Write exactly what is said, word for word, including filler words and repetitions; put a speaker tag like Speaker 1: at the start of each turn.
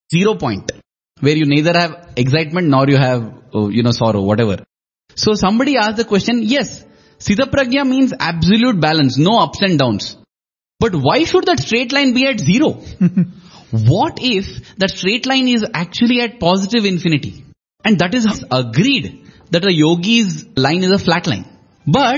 Speaker 1: zero point, where you neither have excitement nor you have, uh, you know, sorrow, whatever. So somebody asked the question, yes, Sthitaprajna means absolute balance, no ups and downs. But why should that straight line be at zero? What if that straight line is actually at positive infinity? And that is agreed that a yogi's line is a flat line. But